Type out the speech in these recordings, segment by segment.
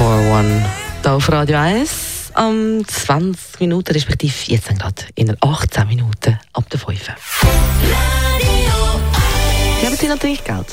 441 hier auf Radio 1. 20 Minuten, respektive jetzt gerade in 18 Minuten ab der 5. Geben Sie noch Trinkgeld?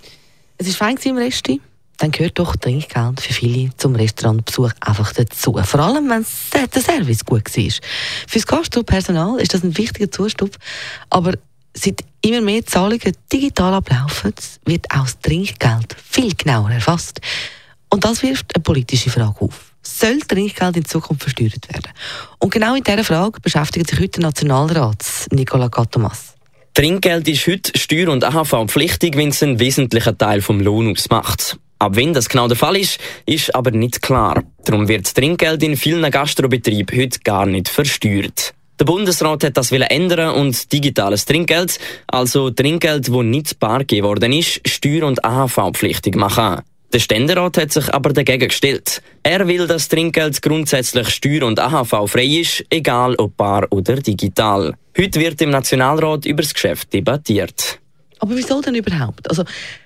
Es war fein im Resti. Dann gehört doch Trinkgeld für viele zum Restaurantbesuch einfach dazu. Vor allem, wenn der Service gut war. Für das Gastropersonal ist das ein wichtiger Zustupf. Aber seit immer mehr Zahlungen digital ablaufen, wird auch das Trinkgeld viel genauer erfasst. Und das wirft eine politische Frage auf. Soll Trinkgeld in Zukunft versteuert werden? Und genau in dieser Frage beschäftigt sich heute der Nationalrat, Nicola Catomas. Trinkgeld ist heute steuer- und AHV-pflichtig, wenn es einen wesentlichen Teil vom Lohn ausmacht. Ab wann das genau der Fall ist aber nicht klar. Darum wird das Trinkgeld in vielen Gastrobetrieben heute gar nicht versteuert. Der Bundesrat hat das ändern und digitales Trinkgeld, also Trinkgeld, das nicht bar gegeben worden ist, steuer- und AHV-pflichtig machen. Der Ständerat hat sich aber dagegen gestellt. Er will, dass Trinkgeld grundsätzlich steuer- und AHV-frei ist, egal ob bar oder digital. Heute wird im Nationalrat über das Geschäft debattiert. Aber wieso denn überhaupt? Also,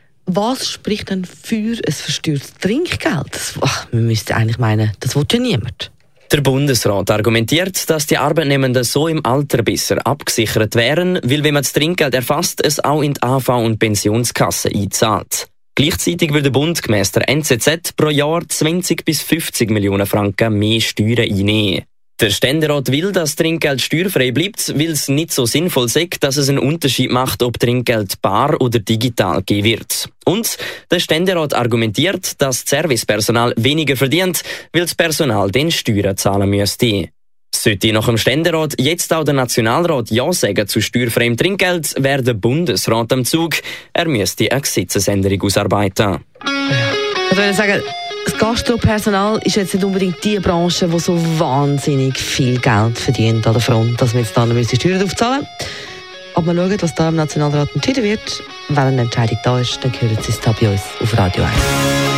was spricht denn für ein versteuertes Trinkgeld? Man müsste eigentlich meinen, das will ja niemand. Der Bundesrat argumentiert, dass die Arbeitnehmenden so im Alter besser abgesichert wären, weil wenn man das Trinkgeld erfasst, es auch in die AV- und Pensionskasse einzahlt. Gleichzeitig will der Bund gemäss der NZZ pro Jahr 20 bis 50 Millionen Franken mehr Steuern einnehmen. Der Ständerat will, dass Trinkgeld steuerfrei bleibt, weil es nicht so sinnvoll ist, dass es einen Unterschied macht, ob Trinkgeld bar oder digital gegeben wird. Und der Ständerat argumentiert, dass das Servicepersonal weniger verdient, weil das Personal den Steuern zahlen müsste. Sollte nach dem Ständerat jetzt auch der Nationalrat Ja sagen zu steuerfreiem Trinkgeld, wäre der Bundesrat am Zug. Er müsste eine Gesetzesänderung ausarbeiten. Ich würde sagen, das Gastropersonal ist jetzt nicht unbedingt die Branche, die so wahnsinnig viel Geld verdient an der Front, dass wir jetzt da noch Steuern draufzahlen müssen. Aber wir schauen, was da im Nationalrat entschieden wird. Wenn eine Entscheidung da ist, dann hören Sie es da bei uns auf Radio 1.